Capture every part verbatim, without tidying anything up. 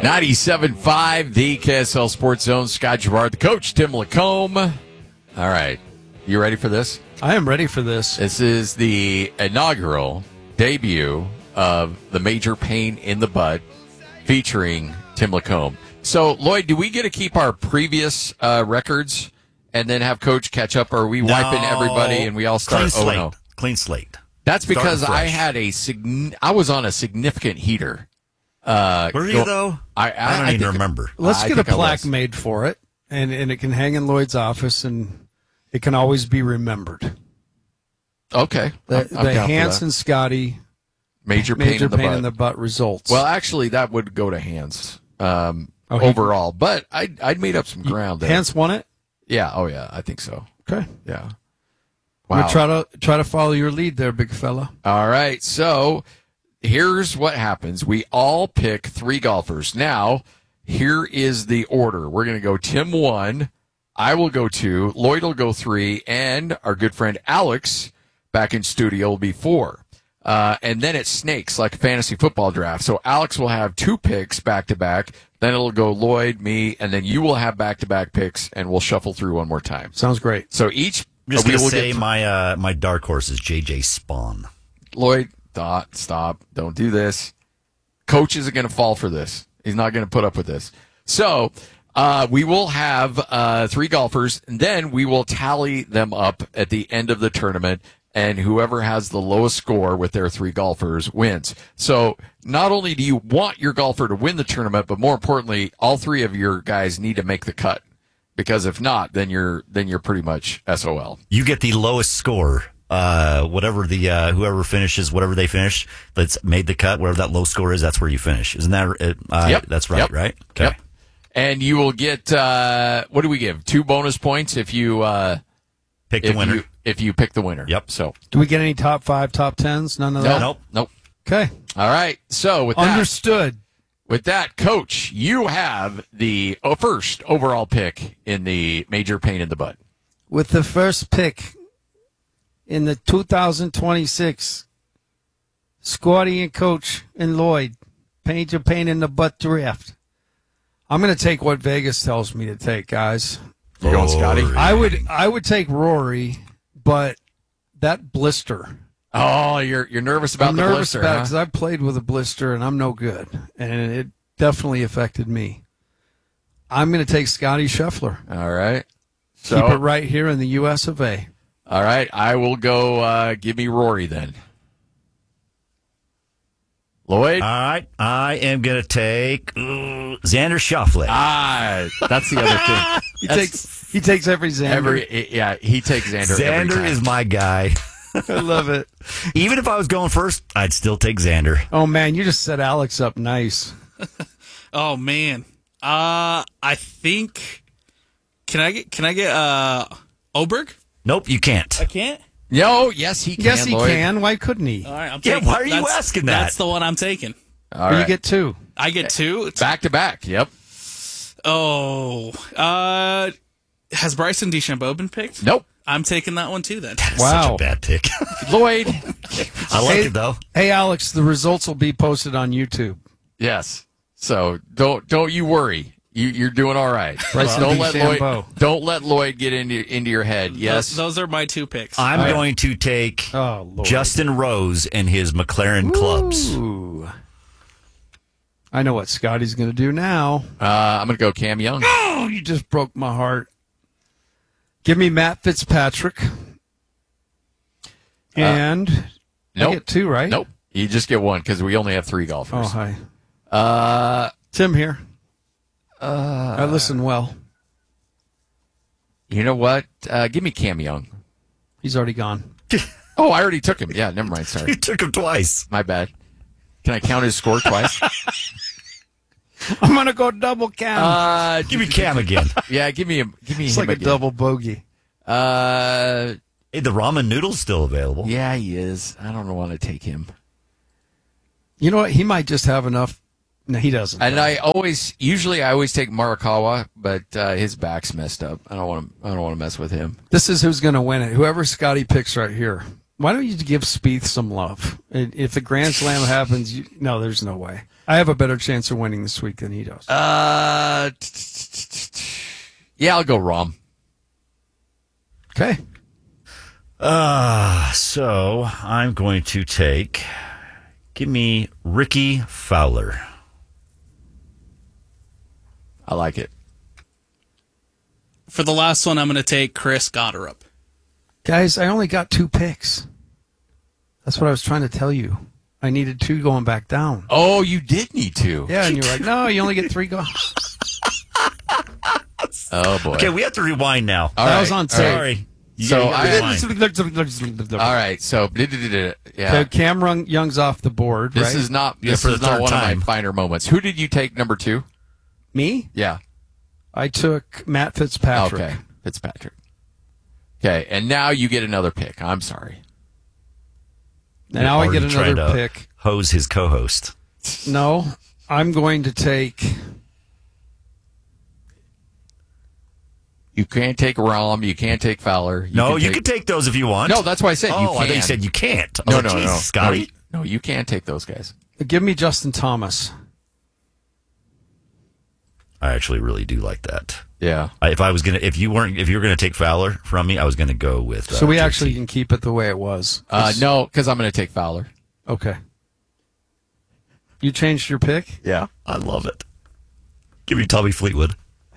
ninety-seven point five, the K S L Sports Zone. Scott Gerard, the coach, Tim Lacombe. All right. You ready for this? I am ready for this. This is the inaugural debut of the Major Pain in the Butt featuring Tim Lacombe. So, Lloyd, do we get to keep our previous uh, records and then have Coach catch up, or are we No. wiping everybody and we all start Clean slate. oh and oh? Clean slate. That's because Starting I fresh. had a sign- I was on a significant heater. Uh, Were you, go- though? I, I, I don't I even think- remember. Let's I get a think I plaque was. made for it, and, and it can hang in Lloyd's office, and it can always be remembered. Okay. The, I'm- I'm the down for Hanson that. Scotty Major pain, major in, the pain butt. in the butt results. Well, actually, that would go to Hans um, Oh, he- overall, but I'd, I'd made up some ground there. Hans won it. Yeah. Oh, yeah. I think so. Okay, Yeah. we'll Wow. try to try to follow your lead there, big fella. All right. So here's what happens. We all pick three golfers. Now, here is the order. We're going to go Tim one. I will go two. Lloyd will go three. And our good friend Alex back in studio will be four. Uh, and then it snakes like a fantasy football draft. So Alex will have two picks back to back. Then it'll go Lloyd, me, and then you will have back to back picks, and we'll shuffle through one more time. Sounds great. So each I'm just we going to will say get my uh, my dark horse is J J Spawn. Lloyd, dot, stop. Don't do this. Coach isn't going to fall for this. He's not going to put up with this. So uh, we will have uh, three golfers, and then we will tally them up at the end of the tournament, and whoever has the lowest score with their three golfers wins. So not only do you want your golfer to win the tournament, but more importantly, all three of your guys need to make the cut. Because if not, then you're then you're pretty much S O L. You get the lowest score. Uh, whatever the uh, whoever finishes, whatever they finish, that's made the cut. Whatever that low score is, that's where you finish. Isn't that? Uh, uh, Yep. That's right. Yep. Right. Okay. Yep. And you will get uh, what do we give? Two bonus points if you uh, Pick if the winner. you if you pick the winner. Yep. So Do we get any top five, top tens? None of no, that. Nope. nope. Okay, All right. So with that, understood. with that, Coach, you have the uh, first overall pick in the Major Pain in the Butt. With the first pick in the two thousand twenty-six Scotty and Coach and Lloyd Major Pain in the Butt draft. I'm going to take what Vegas tells me to take, guys. You're going Scotty. Rory. I would I would take Rory, but that blister. Oh, you're you're nervous about I'm the nervous blister, about it huh? because I played with a blister and I'm no good, and it definitely affected me. I'm going to take Scotty Scheffler. All right. So Keep it right here in the U S of A. all right, I will go. Uh, give me Rory then. Lloyd. All right. I am going to take uh, Xander Schauffele. Ah, that's the other thing. He That's- takes he takes every Xander. Every yeah, he takes Xander. every Xander time. is my guy. I love it. Even if I was going first, I'd still take Xander. Oh man, you just set Alex up nice. Oh man. Uh I think can I get can I get uh Oberg? Nope, you can't. I can't? Yo, yes, he can. Yes, he Lloyd. can. Why couldn't he? All right, I'm Yeah, taking why are you that's- asking that? That's the one I'm taking. All Or right. you get two. I get two. It's- back to back. Yep. Oh. Uh has Bryson DeChambeau been picked? Nope. I'm taking that one too then. That's Wow. such a bad pick. Lloyd. I like Hey- it, though. Hey Alex, the results will be posted on YouTube. Yes. So don't don't you worry. You you're doing all right. Bryson don't let Lloyd DeChambeau. don't let Lloyd get into into your head. Yes. Those, those are my two picks. I'm All right. going to take Oh Lord. Justin Rose and his McLaren clubs. Ooh. I know what Scotty's going to do now. Uh, I'm gonna go Cam Young. Oh, you just broke my heart. Give me Matt Fitzpatrick. And I Nope. get two, right? Nope. You just get one because we only have three Oh, golfers. hi. Uh, Tim here. Uh, I listen well. you know what? Uh, give me Cam Young. He's already gone. Oh, I already took him. Yeah, never mind. You Sorry, took him twice. my bad. Can I count his score twice? I'm going to go double count. Uh, Give me Cam again. yeah, give me him. Give me it's him like a again. double bogey. Uh, Hey, the ramen noodle's still available. yeah, he is. I don't want to take him. You know what? He might just have enough. No, he doesn't. And I always, usually, I always take Morikawa, but uh, his back's messed up. I don't want to. I don't want to mess with him. This is who's going to win it. Whoever Scotty picks right here. Why don't you give Spieth some love? And if the Grand Slam happens, you, no, there's no way. I have a better chance of winning this week than he does. Uh, yeah, I'll go Rom. Okay. Uh, so I'm going to take, give me Ricky Fowler. I like it. For the last one, I'm going to take Chris Gotterup. Guys, I only got two picks. That's what I was trying to tell you. I needed two going back down. Oh, you did need to. Yeah, and you're like, no, you only get three going. Oh, boy. Okay, we have to rewind now. All that right, was on all tape. right. Sorry. You So gotta I- rewind. All right, so So yeah, Cam Young's off the board, this right? is not Yeah, this for the is not third one time. of my finer moments. Who did you take number two? Me? Yeah. I took Matt Fitzpatrick. Okay, Fitzpatrick. Okay, and now you get another pick. I'm sorry. And now I get Already trying another to pick. Hose his co-host. No, I'm going to take. You can't take Rom. You can't take Fowler. You no, can you take, can take those if you want. No, that's why I said oh, you I can. thought you said you can't. No, oh, no, geez, no, Scotty. No, you- no, you can't take those guys. Give me Justin Thomas. I actually really do like that. Yeah. I, if I was gonna, if you weren't, if you were gonna take Fowler from me, I was gonna go with. Uh, So we J C. actually can keep it the way it was. Uh, It's- no, because I'm going to take Fowler. Okay. You changed your pick? Yeah. I love it. Give me Tommy Fleetwood.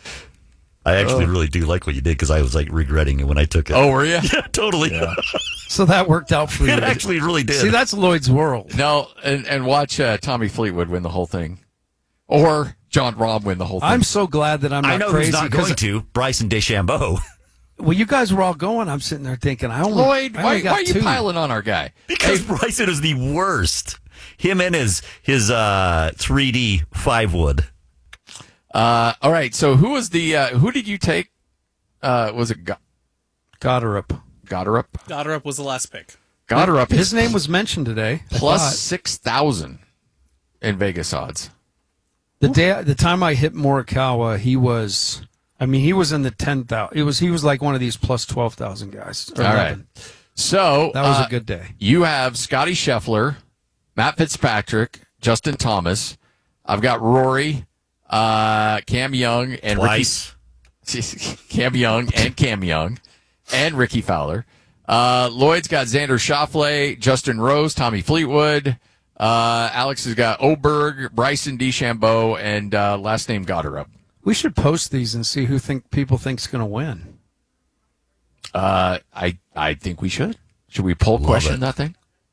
I actually really do like what you did because I was like regretting it when I took it. Oh, were you? yeah, totally. So that worked out for you. it actually really did. See, that's Lloyd's world. No, and, and watch uh, Tommy Fleetwood win the whole thing. Or John Rahm win the whole thing. I'm so glad that I'm not I know crazy. who's not 'cause- going to. Bryson DeChambeau. Well, you guys were all going. I'm sitting there thinking, I only, Lloyd, I why, only got why are you two. piling on our guy? Because Hey, Bryson is the worst. Him and his his uh, three D five wood. uh, all right, so who was the, uh, who did you take? Uh, was it Go- Gotterup. Gotterup? Gotterup was the last pick. Gotterup His is name was mentioned today. I plus thought. six thousand in Vegas odds. The day, the time I hit Morikawa, he was. I mean, he was in the ten thousand. It was. He was like one of these plus twelve thousand guys. or All right. eleven. So That was uh, a good day. You have Scotty Scheffler, Matt Fitzpatrick, Justin Thomas. I've got Rory, uh, Cam Young, and Twice. Ricky. Cam Young and Cam Young, and Ricky Fowler. Uh, Lloyd's got Xander Schauffele, Justin Rose, Tommy Fleetwood. Uh, Alex has got Oberg, Bryson DeChambeau, and uh, last name Gotterup. We should post these and see who think people think's going to win. Uh, I I think we should. Should we poll Love question it. that thing?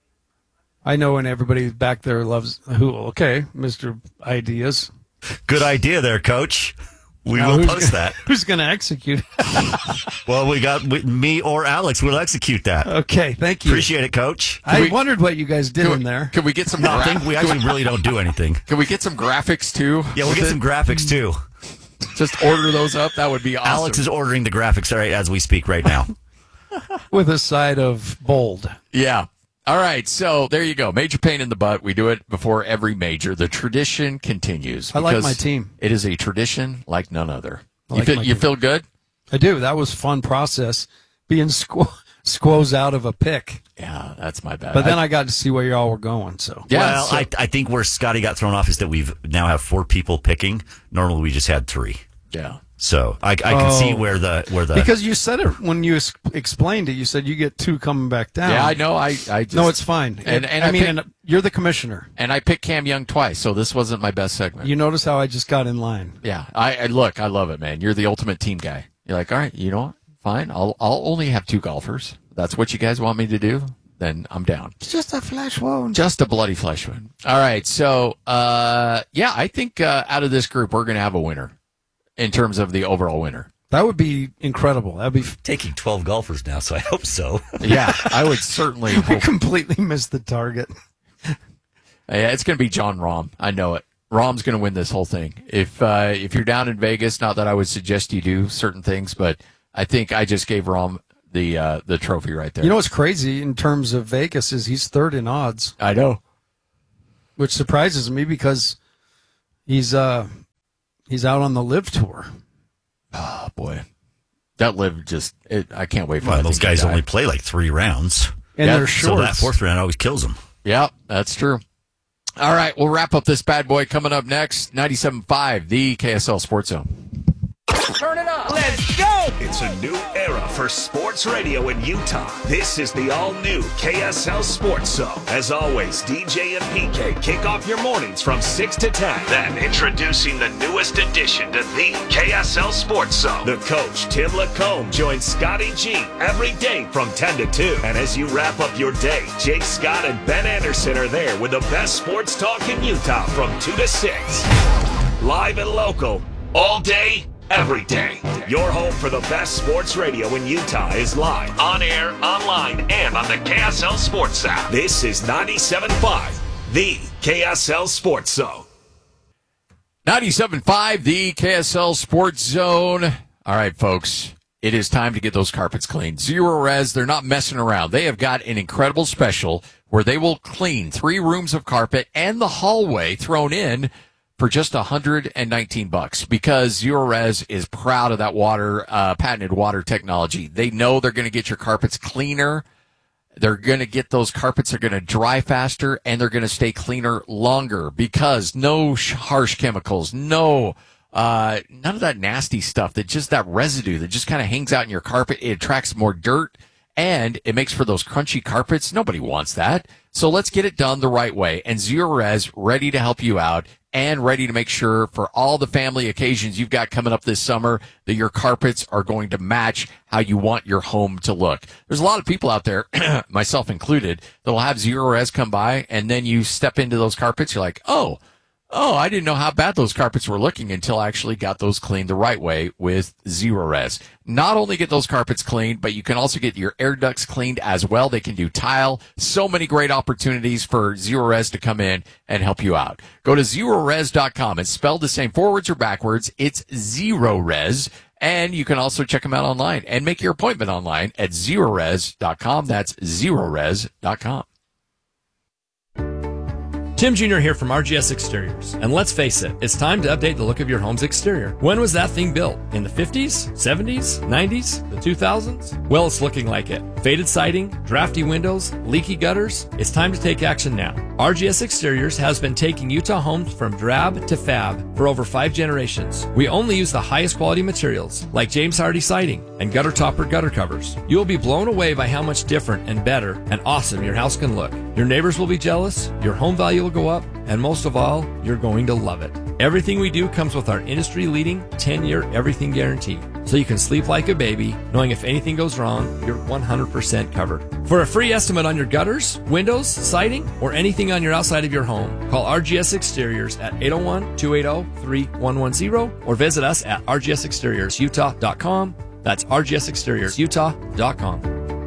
I know, and everybody back there loves who. Okay, Mister Ideas. Good idea there, Coach. We Now, will who's post gonna- that. Who's going to execute? Well, we got we, me or Alex will execute that. Okay, thank you. Appreciate it, Coach. I we- wondered what you guys did Can in we, there. can we get some Nothing. gra- We actually really don't do anything. Can we get some graphics too? Yeah, we'll with get it? some graphics too. Just order those up. That would be awesome. Alex is ordering the graphics right as we speak right now. With a side of bold. Yeah. All right. So there you go. Major pain in the butt. We do it before every major. The tradition continues. I like because my team. It is a tradition like none other. I You like feel, my you team. feel good? I do. That was a fun process, being squ- squoze out of a pick. Yeah, that's my bad. But then I got to see where y'all were going. So yeah, well, so- I, I think where Scotty got thrown off is that we've now have four people picking. Normally we just had three. yeah. So I, I can Oh. see where the where the because you said it when you es- explained it, you said you get two coming back down. Yeah, I know. I, I just, No, it's fine. And, and I, I, mean, picked, and you're the commissioner. and I picked Cam Young twice, so this wasn't my best segment. You notice how I just got in line. Yeah, I, I look, I love it, man. You're the ultimate team guy. You're like, all right, you know what? Fine. I'll I'll only have two golfers. That's what you guys want me to do. Then I'm down. It's just a flash wound. Just a bloody flesh wound. All right. So, uh, yeah, I think uh, out of this group, we're going to have a winner in terms of the overall winner. That would be incredible. That'd be. F- taking twelve golfers now, so I hope so. Yeah, I would certainly. we hope- completely missed the target. Yeah, it's going to be John Rahm. I know it. Rahm's going to win this whole thing. If uh, if you're down in Vegas, not that I would suggest you do certain things, but I think I just gave Rahm the uh, the trophy right there. You know what's crazy in terms of Vegas is he's third in odds, I know. which surprises me because he's uh he's out on the Live Tour. Oh boy, that live just. It, I can't wait for Well, that those thing to guys die. only play like three rounds, And Yeah, they're so shorts. that fourth round always kills them. Yeah, that's true. All right, we'll wrap up this bad boy coming up next. ninety-seven point five, the K S L Sports Zone. Turn it up. Let's go. It's a new era for sports radio in Utah. This is the all-new K S L Sports Zone. As always, D J and P K kick off your mornings from six to ten. Then, introducing the newest addition to the K S L Sports Zone. The coach, Tim Lacombe, joins Scotty G every day from ten to two. And as you wrap up your day, Jake Scott and Ben Anderson are there with the best sports talk in Utah from two to six. Live and local, all day, every day. Your home for the best sports radio in Utah is live, on air, online, and on the K S L Sports app. This is ninety-seven point five, the K S L Sports Zone. ninety-seven point five, the K S L Sports Zone. All right, folks, it is time to get those carpets cleaned. Zero Res, they're not messing around. They have got an incredible special where they will clean three rooms of carpet and the hallway thrown in for just one hundred nineteen bucks, because Zero Res is proud of that water, uh, patented water technology. They know they're going to get your carpets cleaner. They're going to get those carpets are going to dry faster, and they're going to stay cleaner longer, because no sh- harsh chemicals, no, uh, none of that nasty stuff, that just that residue that just kind of hangs out in your carpet. It attracts more dirt, and it makes for those crunchy carpets. Nobody wants that. So let's get it done the right way. And Zero Res, ready to help you out and ready to make sure for all the family occasions you've got coming up this summer that your carpets are going to match how you want your home to look. There's a lot of people out there, myself included, that will have Zero Res come by, and then you step into those carpets, you're like, oh, oh, I didn't know how bad those carpets were looking until I actually got those cleaned the right way with Zero Res. Not only get those carpets cleaned, but you can also get your air ducts cleaned as well. They can do tile. So many great opportunities for Zero Res to come in and help you out. Go to zero res dot com. It's spelled the same forwards or backwards. It's Zero Res. And you can also check them out online and make your appointment online at zero res dot com. That's zero res dot com. Tim Junior here from R G S Exteriors. And let's face it, it's time to update the look of your home's exterior. When was that thing built? In the fifties, seventies, nineties, the two thousands? Well, it's looking like it. Faded siding, drafty windows, leaky gutters. It's time to take action now. R G S Exteriors has been taking Utah homes from drab to fab for over five generations. We only use the highest quality materials, like James Hardy siding and gutter topper gutter covers. You will be blown away by how much different and better and awesome your house can look. Your neighbors will be jealous, your home value will go up, and most of all, you're going to love it. Everything we do comes with our industry-leading ten-year everything guarantee, so you can sleep like a baby, knowing if anything goes wrong, you're one hundred percent covered. For a free estimate on your gutters, windows, siding, or anything on your outside of your home, call R G S Exteriors at eight oh one, two eight zero, three one one zero or visit us at r g s exteriors utah dot com. That's r g s exteriors utah dot com.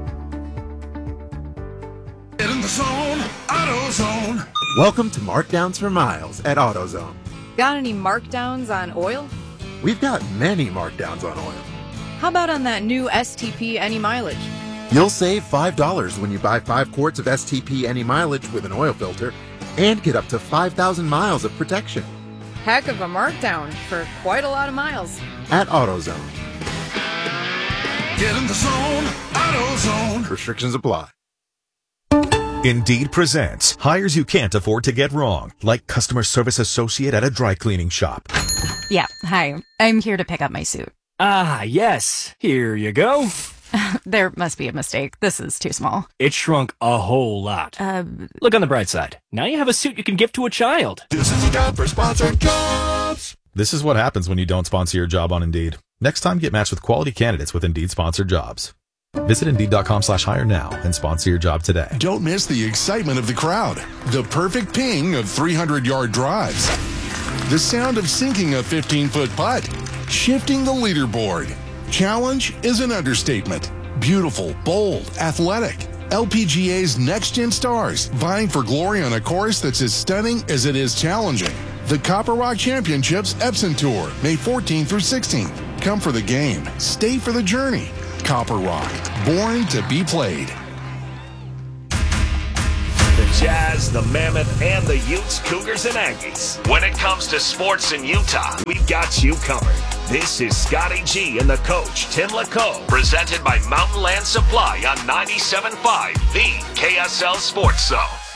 Get in the zone, AutoZone. Welcome to Markdowns for Miles at AutoZone. Got any markdowns on oil? We've got many markdowns on oil. How about on that new S T P Any Mileage? You'll save five dollars when you buy five quarts of S T P Any Mileage with an oil filter and get up to five thousand miles of protection. Heck of a markdown for quite a lot of miles. At AutoZone. Get in the zone, AutoZone. Restrictions apply. Indeed presents hires you can't afford to get wrong, like customer service associate at a dry cleaning shop. Yeah, hi. I'm here to pick up my suit. Ah, yes. Here you go. There must be a mistake. This is too small. It shrunk a whole lot. Uh, Look on the bright side. Now you have a suit you can give to a child. This is a job for sponsored jobs. This is what happens when you don't sponsor your job on Indeed. Next time, get matched with quality candidates with Indeed sponsored jobs. Visit Indeed.com slash hire now and sponsor your job today. Don't miss the excitement of the crowd, the perfect ping of three hundred yard drives, the sound of sinking a fifteen foot putt, shifting the leaderboard. Challenge is an understatement. Beautiful, bold, athletic. L P G A's next-gen stars vying for glory on a course that's as stunning as it is challenging. The Copper Rock Championships Epson Tour, May fourteenth through sixteenth. Come for the game. Stay for the journey. Copper Rock, born to be played. The Jazz, the Mammoth, and the Utes, Cougars, and Aggies. When it comes to sports in Utah, we've got you covered. This is Scotty G and the coach, Tim Lacombe, presented by Mountain Land Supply on ninety-seven point five, the K S L Sports Zone.